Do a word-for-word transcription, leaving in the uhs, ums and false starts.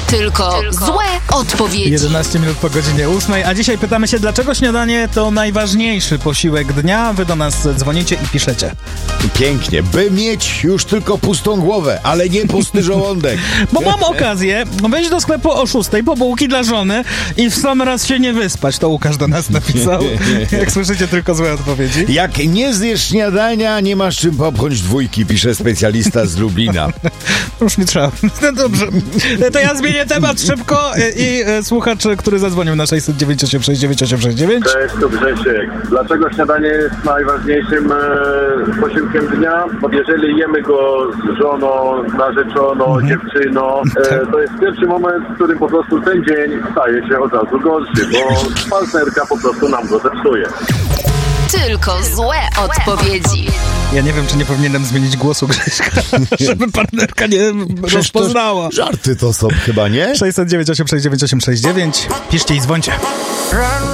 Tylko złe odpowiedzi. jedenaście minut po godzinie ósmej, a dzisiaj pytamy się, dlaczego śniadanie to najważniejszy posiłek dnia. Wy do nas dzwonicie i piszecie. Pięknie, by mieć już tylko pustą głowę, ale nie pusty żołądek. Bo mam okazję wejść do sklepu o szóstej po bułki dla żony i w sam raz się nie wyspać. To Łukasz do nas napisał. Jak słyszycie, tylko złe odpowiedzi. Jak nie zjesz śniadania, nie masz czym popchnąć dwójki, pisze specjalista z Lublina. Już nie trzeba. No dobrze. To ja zmienię temat szybko i, i e, słuchacz, który zadzwonił na sześćset dziewięć osiem sześć dziewięć osiem sześć dziewięć. Cześć, tu Grzesiek. Dlaczego śniadanie jest najważniejszym e, posiłkiem dnia? Bo jeżeli jemy go z żoną, narzeczoną, mhm. dziewczyną, e, to jest pierwszy moment, w którym po prostu ten dzień staje się od razu gorszy, bo partnerka po prostu nam go zepsuje. Tylko złe odpowiedzi. Ja nie wiem, czy nie powinienem zmienić głosu Grześka, żeby partnerka nie rozpoznała. To żarty to są chyba, nie? sześćset dziewięć osiem sześć dziewięć osiem sześć dziewięć. Piszcie i dzwońcie.